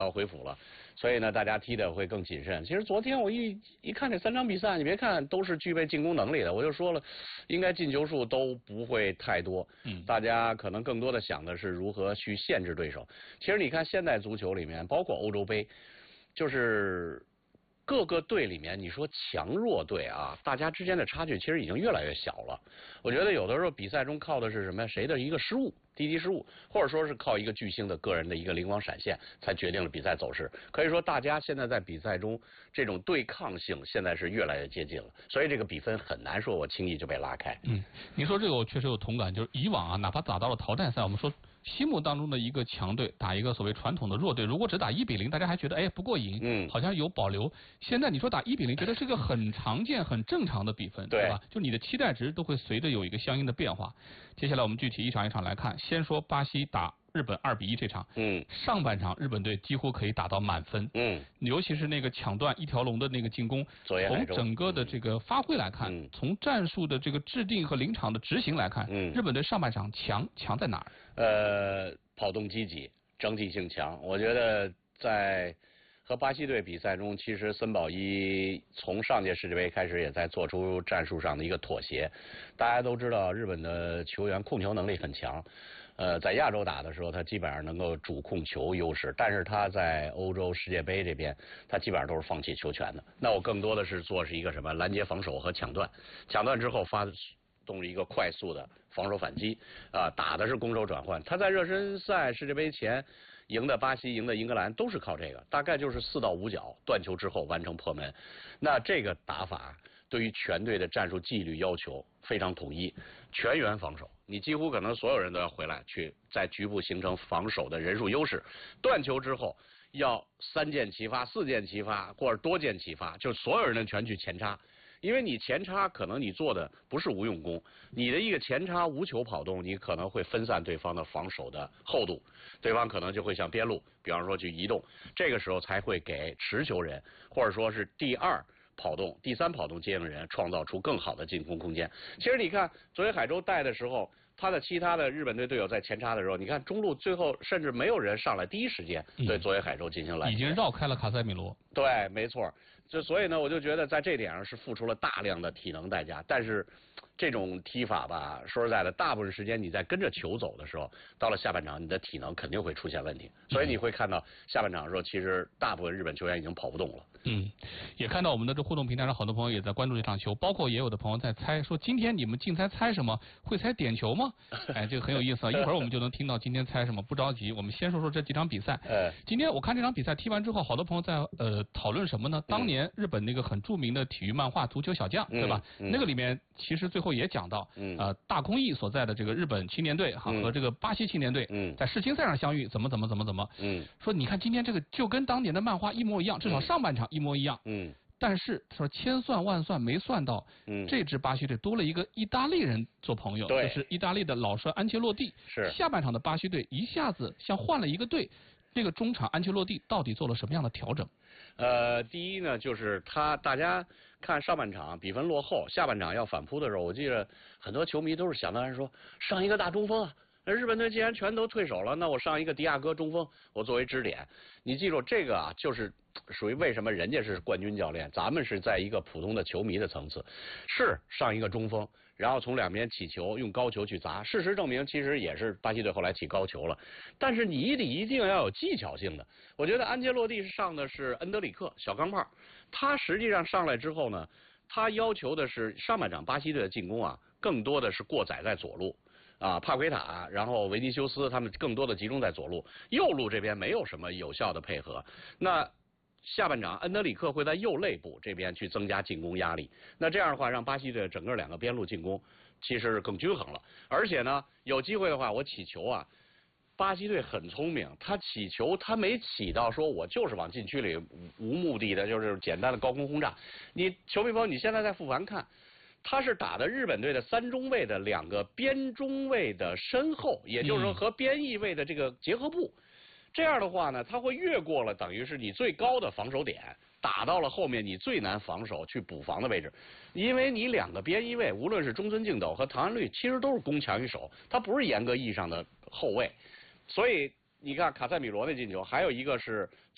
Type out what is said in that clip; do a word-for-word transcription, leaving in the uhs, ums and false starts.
要回府了，所以呢，大家踢的会更谨慎。其实昨天我一一看这三场比赛，你别看都是具备进攻能力的，我就说了，应该进球数都不会太多。嗯，大家可能更多的想的是如何去限制对手。其实你看现代足球里面，包括欧洲杯，就是各个队里面，你说强弱队啊，大家之间的差距其实已经越来越小了。我觉得有的时候比赛中靠的是什么呀？谁的一个失误，低级失误，或者说是靠一个巨星的个人的一个灵光闪现，才决定了比赛走势。可以说，大家现在在比赛中这种对抗性现在是越来越接近了，所以这个比分很难说我轻易就被拉开。 嗯，您说这个我确实有同感，就是以往啊，哪怕打到了淘汰赛，我们说心目当中的一个强队打一个所谓传统的弱队，如果只打一比零，大家还觉得哎不过瘾，嗯，好像有保留。现在你说打一比零，觉得是个很常见、很正常的比分，对吧？就你的期待值都会随着有一个相应的变化。接下来我们具体一场一场来看，先说巴西打日本二比一这场，嗯，上半场日本队几乎可以打到满分，嗯，尤其是那个抢断一条龙的那个进攻，从整个的这个发挥来看，嗯，从战术的这个制定和临场的执行来看，嗯，日本队上半场强强在哪儿？ 呃，跑动积极，整体性强。我觉得在和巴西队比赛中，其实森保一从上届世界杯开始也在做出战术上的一个妥协。大家都知道，日本的球员控球能力很强。呃，在亚洲打的时候，他基本上能够主控球优势，但是他在欧洲世界杯这边，他基本上都是放弃球权的。那我更多的是做是一个什么拦截防守和抢断，抢断之后发动一个快速的防守反击，啊、呃，打的是攻守转换。他在热身赛世界杯前赢的巴西、赢的英格兰都是靠这个，大概就是四到五脚断球之后完成破门。那这个打法对于全队的战术纪律要求非常统一，全员防守，你几乎可能所有人都要回来去在局部形成防守的人数优势。断球之后要三箭齐发、四箭齐发或者多箭齐发，就所有人全去前插。因为你前插可能你做的不是无用功，你的一个前插无球跑动，你可能会分散对方的防守的厚度，对方可能就会向边路，比方说去移动，这个时候才会给持球人或者说是第二跑动、第三跑动接应人创造出更好的进攻空间。其实你看，佐野海舟带的时候，他的其他的日本队队友在前插的时候，你看中路最后甚至没有人上来第一时间对佐野海舟进行拦截， 已经绕开了卡塞米罗。 对，没错。就所以呢，我就觉得在这点上是付出了大量的体能代价，但是这种踢法吧，说实在的，大部分时间你在跟着球走的时候，到了下半场，你的体能肯定会出现问题，所以你会看到下半场的时候，其实大部分日本球员已经跑不动了。 嗯，也看到我们的这互动平台上，好多朋友也在关注这场球，包括也有的朋友在猜，说今天你们竞猜猜什么？会猜点球吗？哎，这个很有意思啊！一会儿我们就能听到今天猜什么，不着急，我们先说说这几场比赛。呃，今天我看这场比赛踢完之后，好多朋友在呃讨论什么呢？当年日本那个很著名的体育漫画《足球小将》，对吧？那个里面其实最后也讲到，呃，大空翼所在的这个日本青年队哈和这个巴西青年队在世青赛上相遇，怎么怎么怎么怎么，嗯，说你看今天这个就跟当年的漫画一模一样，至少上半场一模一样，嗯。但是他说千算万算没算到，嗯，这支巴西队多了一个意大利人做朋友，就是意大利的老帅安切洛蒂。是下半场的巴西队一下子像换了一个队，这个中场安切洛蒂到底做了什么样的调整？ 呃，第一呢，就是他大家看上半场比分落后，下半场要反扑的时候，我记得很多球迷都是想当然说上一个大中锋啊。那日本队既然全都退守了，那我上一个迪亚哥中锋，我作为支点。你记住这个啊，就是属于为什么人家是冠军教练，咱们是在一个普通的球迷的层次，是上一个中锋，然后从两边起球，用高球去砸。事实证明，其实也是巴西队后来起高球了，但是你得一定要有技巧性的。我觉得安切洛蒂上的是恩德里克小钢炮，他实际上上来之后呢，他要求的是上半场巴西队的进攻啊，更多的是过载在左路。啊，帕奎塔，然后维尼修斯，他们更多的集中在左路，右路这边没有什么有效的配合。那下半场，恩德里克会在右肋部这边去增加进攻压力。那这样的话，让巴西队整个两个边路进攻其实更均衡了。而且呢，有机会的话，我起球啊，巴西队很聪明，他起球他没起到说我就是往禁区里无目的的，就是简单的高空轰炸。你球迷朋友，你现在在复盘看。他是打的日本队的三中卫的两个边中卫的身后，也就是说和边翼位的这个结合部。这样的话呢，他会越过了等于是你最高的防守点，打到了后面你最难防守去补防的位置。因为你两个边翼位，无论是中村敬斗和唐安绿，其实都是攻强于守，他不是严格意义上的后卫。所以你看卡塞米罗那进球，还有一个是